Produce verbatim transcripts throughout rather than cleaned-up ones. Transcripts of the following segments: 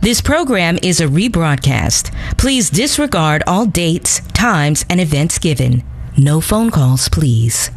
This program is a rebroadcast. Please disregard all dates, times, and events given. No phone calls, please.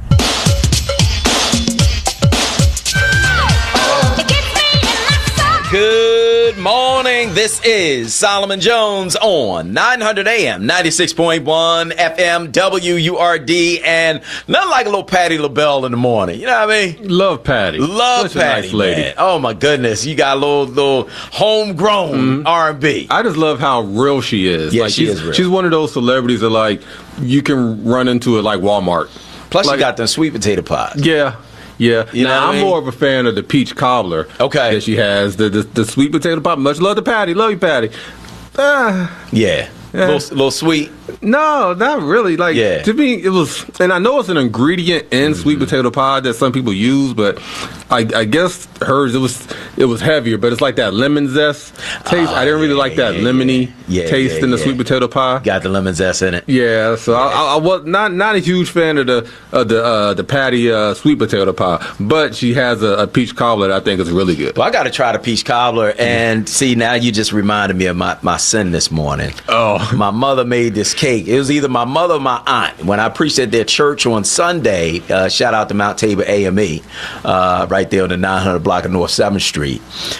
Good morning. This is Solomon Jones on nine hundred A M, ninety-six point one F M, W U R D, and nothing like a little Patti LaBelle in the morning. You know what I mean? Love Patti. Love Such Patti, a nice lady. man. Oh, my goodness. You got a little, little homegrown Mm-hmm. R and B. I just love how real she is. Yeah, like, she she's, is real. She's one of those celebrities that, like, you can run into it like Walmart. Plus, like, you got them sweet potato pies. Yeah. Yeah, You know now what I I'm mean? more of a fan of the peach cobbler. Okay. That she has the the, the sweet potato pie. Much love to Patti. Love you, Patti. Ah, Yeah. Yeah. Little, little sweet. no, not really. Like Yeah. to me, it was, and I know it's an ingredient in Mm-hmm. sweet potato pie that some people use, but I, I guess hers it was it was heavier. But it's like that lemon zest taste. Oh, I didn't really yeah, like that yeah, lemony yeah. taste Yeah, in the yeah. sweet potato pie. Got the lemon zest in it. Yeah, so I, I, I was not not a huge fan of the of the uh, the Patti uh, sweet potato pie, but she has a, a peach cobbler that I think is really good. Well, I got to try the peach cobbler. And see, now you just reminded me of my, my sin this morning. Oh. My mother made this cake. It was either my mother or my aunt. When I preached at their church on Sunday, uh, shout out to Mount Tabor A M E, uh, right there on the nine hundred block of North seventh Street.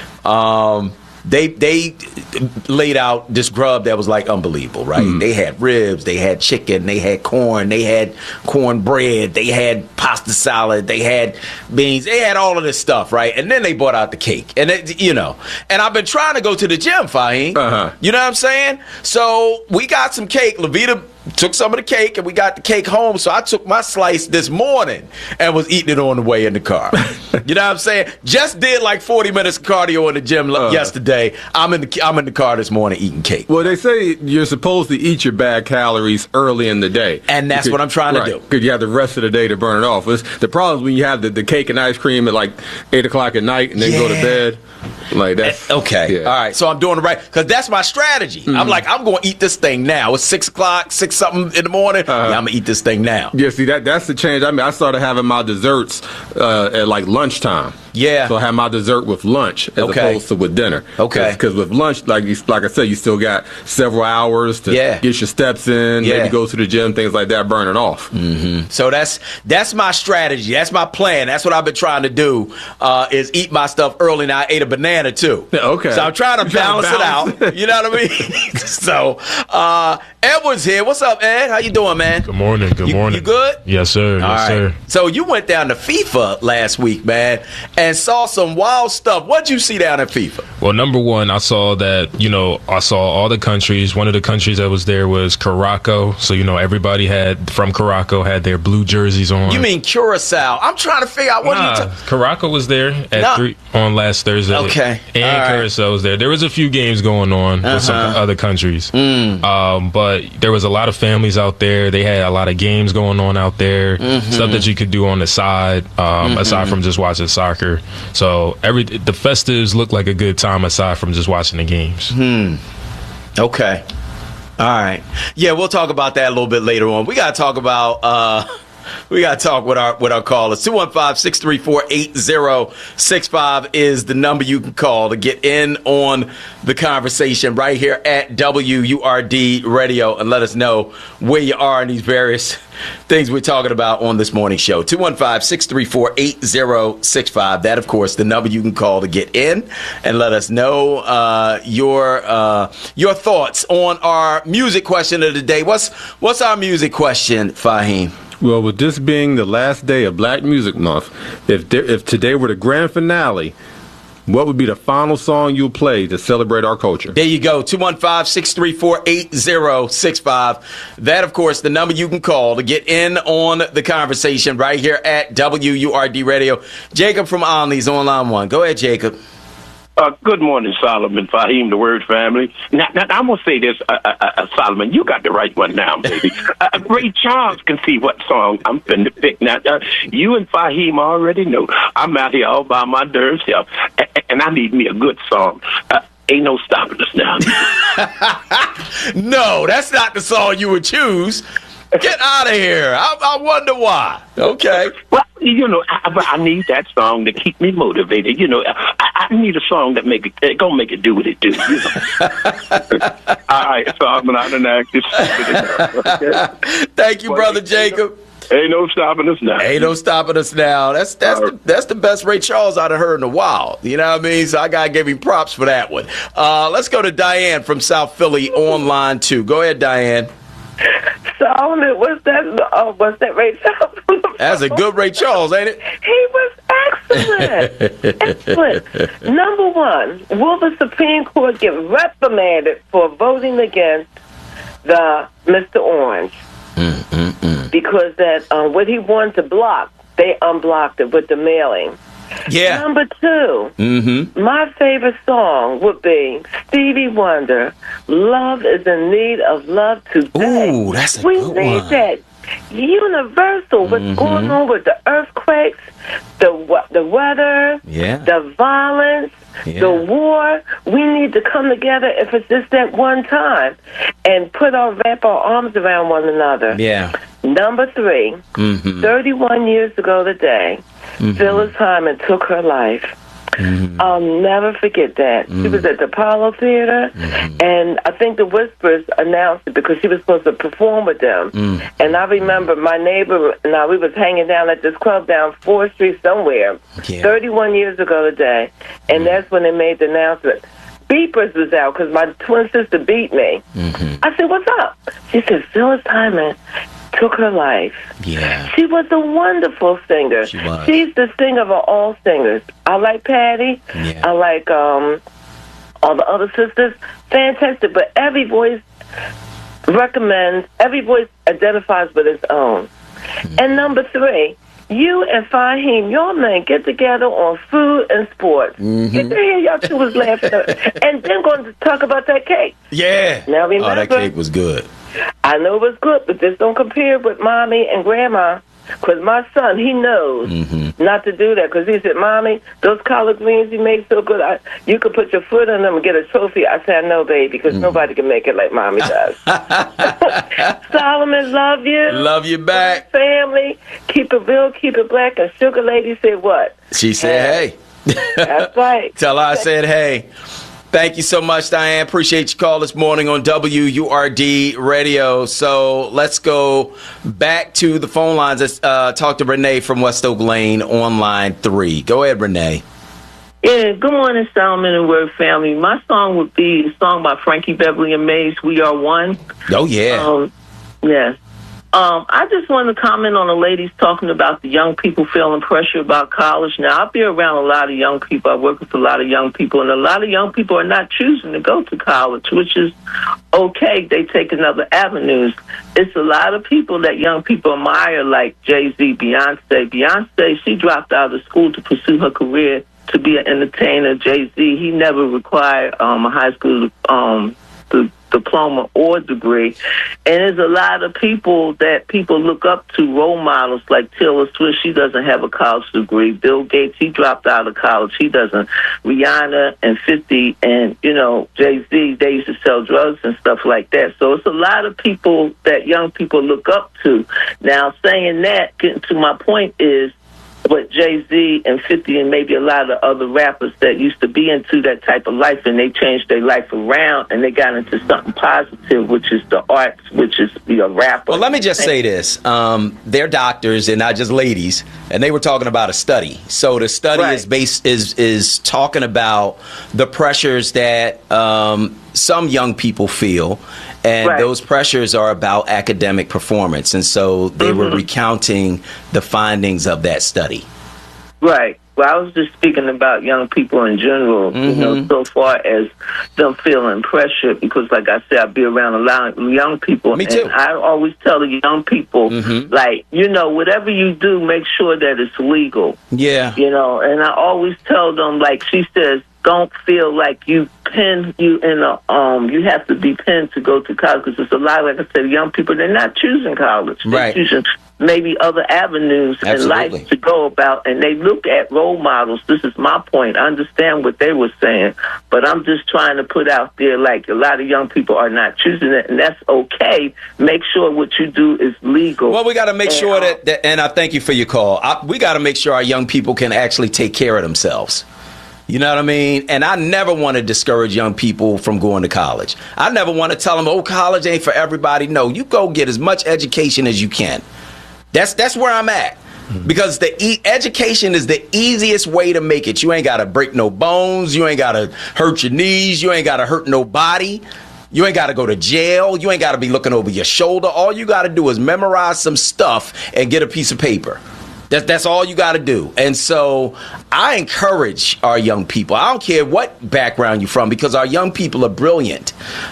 Um, They they laid out this grub that was like unbelievable, right? Mm. They had ribs, they had chicken, they had corn, they had cornbread, they had pasta salad, they had beans, they had all of this stuff, right? And then they brought out the cake, and it, you know, and I've been trying to go to the gym, Fahim. Uh-huh. You know what I'm saying? So we got some cake. Levita took some of the cake, and we got the cake home. So I took my slice this morning and was eating it on the way in the car. You know what I'm saying? Just did like forty minutes of cardio in the gym Uh. yesterday. I'm in the I'm in the car this morning eating cake. Well, they say you're supposed to eat your bad calories early in the day. And that's Because- what I'm trying to right, do. Because you have the rest of the day to burn it off. It's, the problem is when you have the, the cake and ice cream at like eight o'clock at night and then go to Yeah. bed. Like that's Okay. yeah. All right. So I'm doing it right because that's my strategy. I'm like, I'm going to eat this thing now. It's six o'clock, six something in the morning. Uh-huh. Yeah, I'm gonna eat this thing now. Yeah, see that that's the change. I mean, I started having my desserts uh, at like lunchtime. Yeah. So I have my dessert with lunch as Okay. opposed to with dinner. Okay. Because with lunch, like you, like I said, you still got several hours to Yeah. get your steps in, Yeah. maybe go to the gym, things like that, burn it off. So that's that's my strategy. That's my plan. That's what I've been trying to do. Uh, is eat my stuff early. Now I ate a banana too. Yeah, okay. So I'm trying to You trying balance, to balance it out. You know what I mean? So uh, Edward's here. What's up, Ed? How you doing, man? Good morning. Good You- morning. you good? Yes, sir. All yes, right. sir. So you went down to FIFA last week, man, and saw some wild stuff. What'd you see down at FIFA? Well, number one, I saw that, you know, I saw all the countries. One of the countries that was there was Caraco. So, you know, everybody had from Caraco had their blue jerseys on. You mean Curacao? I'm trying to figure out what Nah, are you ta- Caraco was there at Nah. three on last Thursday. Okay. And All right. Curacao was there. There was a few games going on with some Uh-huh. other countries. Mm. Um, but there was a lot of families out there. They had a lot of games going on out there. Mm-hmm. Stuff that you could do on the side, um, aside from just watching soccer. So every the festives looked like a good time aside from just watching the games. Okay. All right. Yeah, we'll talk about that a little bit later on. We got to talk about uh we got to talk with our with our callers. two one five, six three four, eight zero six five is the number you can call to get in on the conversation right here at W U R D Radio and let us know where you are in these various things we're talking about on this morning show. two one five, six three four, eight zero six five. That, of course, the number you can call to get in and let us know uh, your uh, your thoughts on our music question of the day. What's what's our music question, Fahim? Well, with this being the last day of Black Music Month, if there, if today were the grand finale, what would be the final song you'll play to celebrate our culture? There you go, two one five, six three four, eight zero six five. That, of course, the number you can call to get in on the conversation right here at W U R D Radio. Jacob from Onley's on line one. Go ahead, Jacob. Uh, good morning, Solomon, Fahim, the Word family. Now, now I'm going to say this, uh, uh, uh, Solomon, you got the right one now, baby. uh, Ray Charles can see what song I'm finna pick. Now, uh, you and Fahim already know I'm out here all by my darn self, and, and I need me a good song. Uh, ain't no stopping us now. No, that's not the song you would choose. Get out of here. I, I wonder why. Okay. Well, you know, I, I need that song to keep me motivated. You know, I, I need a song that make it, gonna make it do what it do. You know? All right, so I'm not an active. Okay? Thank you, Brother Jacob. Ain't no stopping us now. Ain't no stopping us now. That's that's uh, the, that's the best Ray Charles I've heard in a while. You know what I mean? So I gotta give him props for that one. Uh, let's go to Diane from South Philly on line two. Go ahead, Diane. Solomon, what's that? Oh, what's that Ray Charles? That's a good Ray Charles, ain't it? He was excellent. Excellent. Number one, will the Supreme Court get reprimanded for voting against the Mister Orange? Mm, mm, mm. Because that um, what he wanted to block, they unblocked it with the mailing. Yeah. Number two, mm-hmm. my favorite song would be Stevie Wonder, Love is in Need of Love Today. Ooh, that's a we good need one. that universal, what's Mm-hmm. going on with the earthquakes, the the weather, Yeah. the violence, Yeah. the war. We need to come together if it's just that one time and put our, wrap our arms around one another. Yeah. Number three, Mm-hmm. thirty-one years ago today, Mm-hmm. Phyllis Hyman took her life. Mm-hmm. I'll never forget that. Mm-hmm. She was at the Apollo Theater, Mm-hmm. and I think the Whispers announced it because she was supposed to perform with them. Mm-hmm. And I remember my neighbor and I, we was hanging down at this club down fourth Street somewhere, Yeah. thirty-one years ago today, and Mm-hmm. that's when they made the announcement. Beepers was out because my twin sister beat me. Mm-hmm. I said, "What's up?" She said, "Phyllis Hyman took her life." Yeah. She was a wonderful singer. She was. She's the singer of all singers. I like Patty. Yeah. I like um, all the other sisters. Fantastic. But every voice recommends, every voice identifies with its own. Mm-hmm. And number three, you and Fahim, y'all men get together on food and sports. Mm-hmm. Get to hear y'all two was laughing. And then going to talk about that cake. Yeah. Now Oh, that remember, cake was good. I know it was good, but just don't compare with Mommy and Grandma. Because my son, he knows Mm-hmm. not to do that. Because he said, "Mommy, those collard greens you make so good, I, you could put your foot on them and get a trophy." I said, "No, baby, because Mm-hmm. nobody can make it like Mommy does." Solomon, love you. Love you back. Family, keep it real, keep it black. And Sugar Lady said what? She said, hey. That's right. Tell her I said, hey. Thank you so much, Diane. Appreciate your call this morning on W U R D Radio. So let's go back to the phone lines. Let's uh, talk to Renee from West Oak Lane on line three. Go ahead, Renee. Yeah, good morning, Solomon and Word family. My song would be a song by Frankie Beverly and Maze, We Are One. Oh, yeah. Um, yes. Um, I just wanted to comment on the ladies talking about the young people feeling pressure about college. Now, I be around a lot of young people. I work with a lot of young people, and a lot of young people are not choosing to go to college, which is okay. They take another avenues. It's a lot of people that young people admire, like Jay-Z, Beyonce. Beyonce, she dropped out of school to pursue her career to be an entertainer. Jay-Z, he never required um, a high school um, the diploma or degree. And there's a lot of people that people look up to, role models like Taylor Swift. She doesn't have a college degree. Bill Gates, he dropped out of college. He doesn't. Rihanna and fifty and, you know, Jay-Z, they used to sell drugs and stuff like that. So it's a lot of people that young people look up to. Now, saying that, getting to my point is, but Jay-Z and fifty and maybe a lot of other rappers that used to be into that type of life, and they changed their life around and they got into something positive, which is the arts, which is be a rapper. Well, let me just say this. Um, they're doctors and not just ladies, and they were talking about a study. So the study Right. is based is is talking about the pressures that um, some young people feel, and Right. those pressures are about academic performance. And so they Mm-hmm. were recounting the findings of that study. Right. Well, I was just speaking about young people in general, you know, Mhm. so far as them feeling pressure, because like I said, I be around a lot of young people. Me too. And I always tell the young people, Mhm. like, you know, whatever you do, make sure that it's legal. Yeah. You know, and I always tell them, like she says, don't feel like you pin you in a um you have to be pinned to go to college, because there's a lot, like I said, young people, they're not choosing college. They're Right. choosing maybe other avenues Absolutely. in life to go about, and they look at role models. This is my point. I understand what they were saying, But I'm just trying to put out there, like, a lot of young people are not choosing it, and that's okay. Make sure what you do is legal. Well, we got to make and, sure that, that, and I thank you for your call. I, we got to make sure our young people can actually take care of themselves. You know what I mean? And I never want to discourage young people from going to college. I never want to tell them, oh, college ain't for everybody. No, you go get as much education as you can. That's that's where I'm at. Mm-hmm. Because the e- education is the easiest way to make it. You ain't got to break no bones. You ain't got to hurt your knees. You ain't got to hurt nobody. You ain't got to go to jail. You ain't got to be looking over your shoulder. All you got to do is memorize some stuff and get a piece of paper. That's, that's all you got to do. And so I encourage our young people. I don't care what background you're from, because our young people are brilliant.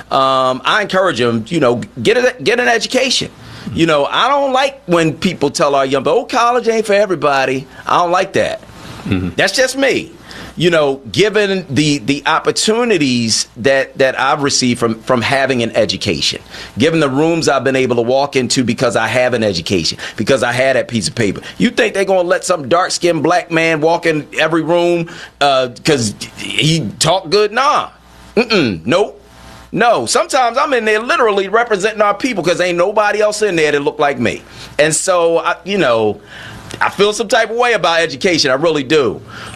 Um, I encourage them, you know, get a, get an education. You know, I don't like when people tell our young people, oh, college ain't for everybody. I don't like that. Mm-hmm. That's just me. You know, given the the opportunities that, that I've received from, from having an education, given the rooms I've been able to walk into because I have an education, because I had that piece of paper. You think they're going to let some dark-skinned black man walk in every room because uh, he talk good? Nah. Mm-mm. Nope. No. Sometimes I'm in there literally representing our people because ain't nobody else in there that look like me. And so, I, you know... I feel some type of way about education. I really do.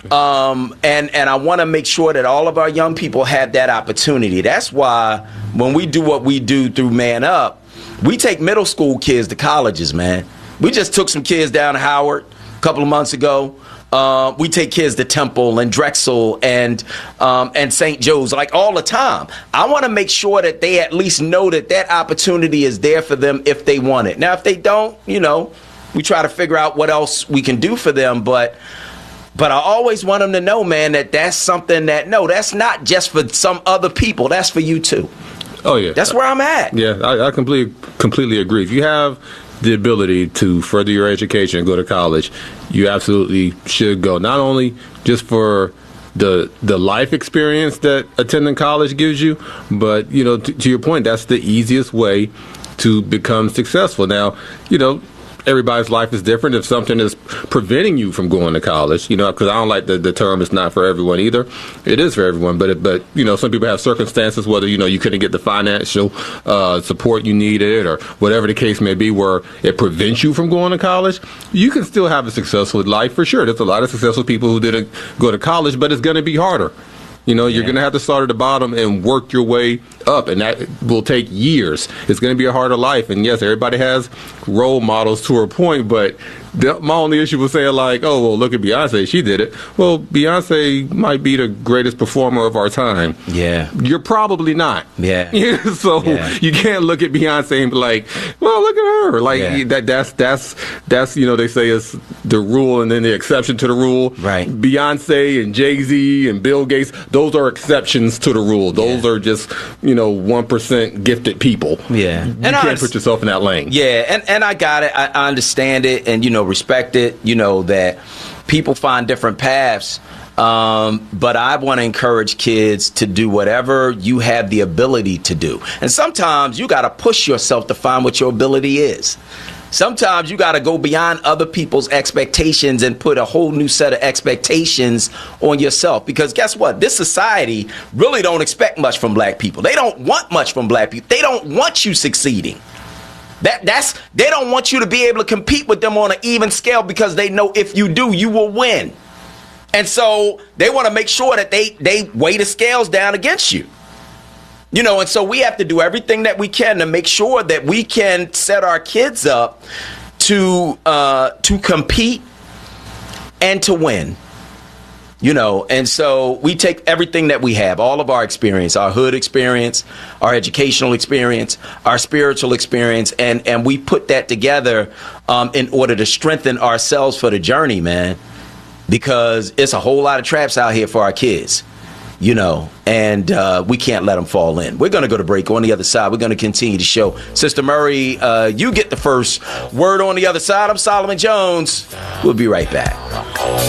Um, and, and I want to make sure that all of our young people have that opportunity. That's why when we do what we do through Man Up, we take middle school kids to colleges, man. We just took some kids down to Howard a couple of months ago. Uh, we take kids to Temple and Drexel and um, and Saint Joe's, like, all the time. I want to make sure that they at least know that that opportunity is there for them if they want it. Now, if they don't, you know, we try to figure out what else we can do for them, but but I always want them to know, man, that that's something that, no, that's not just for some other people. That's for you, too. Oh, yeah. That's where I'm at. Yeah, I, I completely, completely agree. If you have the ability to further your education and go to college, you absolutely should go. Not only just for the the life experience that attending college gives you, but, you know, t- to your point, that's the easiest way to become successful. Now, you know, everybody's life is different. If something is preventing you from going to college, you know, because I don't like the, the term "it's not for everyone" either. It is for everyone, but it, but you know, some people have circumstances, whether, you know, you couldn't get the financial uh, support you needed or whatever the case may be, where it prevents you from going to college. You can still have a successful life for sure. There's a lot of successful people who didn't go to college, but it's going to be harder. You know, you're yeah. going to have to start at the bottom and work your way up, and that will take years. It's going to be a harder life. And, yes, everybody has role models to a point, but the, my only issue was saying, like, oh, well, look at Beyonce. She did it. Well, Beyonce might be the greatest performer of our time. Yeah. You're probably not. Yeah. So yeah. you can't look at Beyonce and be like, well, look at her. Like, yeah. that that's, that's, that's, you know, they say it's the rule and then the exception to the rule. Right. Beyonce and Jay-Z and Bill Gates, those are exceptions to the rule. Those yeah. are just, you know, one percent gifted people. Yeah. You and can't I, put yourself in that lane. Yeah, and, and I got it. I, I understand it and, you know, respect it, you know, that people find different paths. Um, but I want to encourage kids to do whatever you have the ability to do. And sometimes you got to push yourself to find what your ability is. Sometimes you got to go beyond other people's expectations and put a whole new set of expectations on yourself. Because guess what? This society really don't expect much from black people. They don't want much from black people. They don't want you succeeding. That that's they don't want you to be able to compete with them on an even scale, because they know if you do, you will win. And so they want to make sure that they, they weigh the scales down against you. You know, and so we have to do everything that we can to make sure that we can set our kids up to uh, to compete and to win. You know, and so we take everything that we have, all of our experience, our hood experience, our educational experience, our spiritual experience, and, and we put that together um, in order to strengthen ourselves for the journey, man, because it's a whole lot of traps out here for our kids. You know, and uh, we can't let them fall in. We're going to go to break. On the other side, we're going to continue the show. Sister Murray, uh, you get the first word on the other side. I'm Solomon Jones. We'll be right back.